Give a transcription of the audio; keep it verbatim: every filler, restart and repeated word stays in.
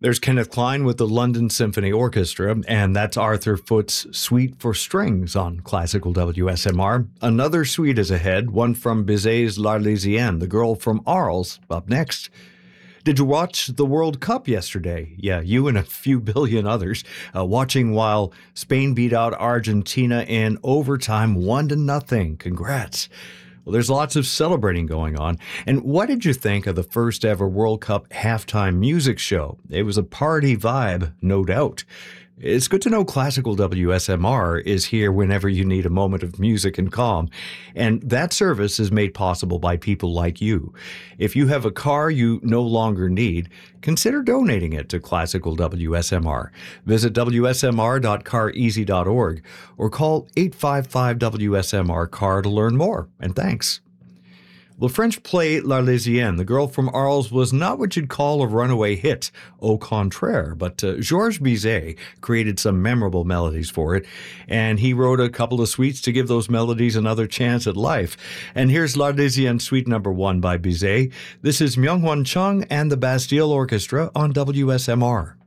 There's Kenneth Klein with the London Symphony Orchestra, and that's Arthur Foote's Suite for Strings on Classical W S M R. Another suite is ahead, one from Bizet's L'Arlésienne, The Girl from Arles, up next. Did you watch the World Cup yesterday? Yeah, you and a few billion others, uh, watching while Spain beat out Argentina in overtime, one to nothing. Congrats. Well, there's lots of celebrating going on. And what did you think of the first ever World Cup halftime music show? It was a party vibe, no doubt. It's good to know Classical W S M R is here whenever you need a moment of music and calm. And that service is made possible by people like you. If you have a car you no longer need, consider donating it to Classical W S M R. Visit w s m r dot car easy dot org or call eight five five W S M R car to learn more. And thanks. The French play L'Arlésienne, The Girl from Arles, was not what you'd call a runaway hit, au contraire, but uh, Georges Bizet created some memorable melodies for it, and he wrote a couple of suites to give those melodies another chance at life. And here's L'Arlésienne Suite Number One by Bizet. This is Myung-Hwan Chung and the Bastille Orchestra on W S M R.